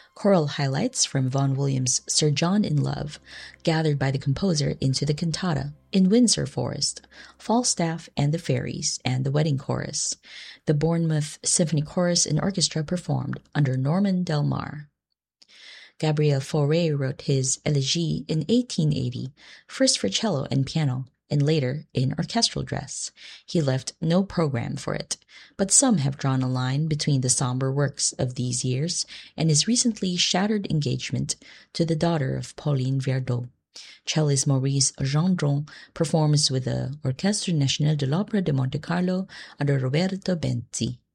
Choral highlights from Vaughan Williams' Sir John in Love, gathered by the composer into the cantata. In Windsor Forest, Falstaff and the Fairies and the Wedding Chorus. The Bournemouth Symphony Chorus and Orchestra performed under Norman Del Mar. Gabriel Fauré wrote his Elegie in 1880, first for cello and piano, and later in orchestral dress. He left no program for it, but some have drawn a line between the somber works of these years and his recently shattered engagement to the daughter of Pauline Viardot. Cellist Maurice Gendron performs with the Orchestre National de l'Opera de Monte Carlo under Roberto Benzi.